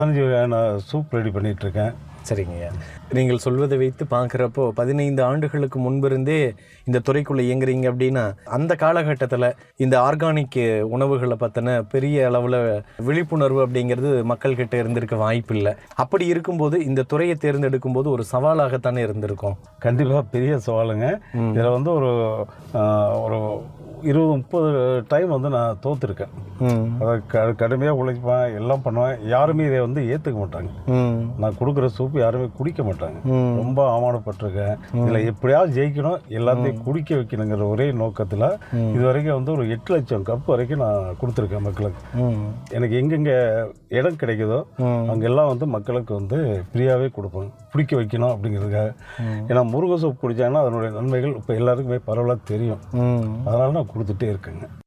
15 வகையான soup ready பண்ணிகிட்ருக்கேன். சரிங்கய்யா. நீங்கள் சொல்வதை வைத்து பார்க்குறப்போ 15 ஆண்டுகளுக்கு முன்பிருந்தே இந்த துறைக்குள்ளே இயங்குறீங்க அப்படின்னா, அந்த காலகட்டத்தில் இந்த ஆர்கானிக் உணவுகளை பற்றின பெரிய அளவில் விழிப்புணர்வு அப்படிங்கிறது மக்கள்கிட்ட இருந்திருக்க வாய்ப்பு இல்லை. அப்படி இருக்கும்போது இந்த துறையை தேர்ந்தெடுக்கும் போது ஒரு சவாலாகத்தானே இருந்திருக்கும். கண்டிப்பாக பெரிய சவாலுங்க. இதில் வந்து ஒரு 20-30 டைம் வந்து நான் தோற்றுருக்கேன். அதை கடுமையாக உழைப்பேன், எல்லாம் பண்ணுவேன். யாருமே இதை வந்து ஏற்றுக்க மாட்டாங்க. நான் கொடுக்குற சூப்பு யாருமே குடிக்க மாட்டாங்க. ரொம்ப அவமானப்பட்டிருக்கேன். இதில் எப்படியாவது ஜெயிக்கணும், எல்லாத்தையும் குடிக்க வைக்கணுங்கிற ஒரே நோக்கத்தில் இது வரைக்கும் வந்து ஒரு 8 லட்சம் கப் வரைக்கும் நான் கொடுத்துருக்கேன் மக்களுக்கு. எனக்கு எங்கெங்கே இடம் கிடைக்குதோ அங்கெல்லாம் வந்து மக்களுக்கு வந்து ஃப்ரீயாகவே கொடுப்பேன், குடிக்க வைக்கணும் அப்படிங்கிறதுக்காக. ஏன்னா முருங்கை சூப் குடித்தாங்கன்னா அதனுடைய நன்மைகள் இப்போ எல்லாருக்குமே பரவலாக தெரியும். அதனால நான் கொடுத்துட்டே இருக்கேங்க.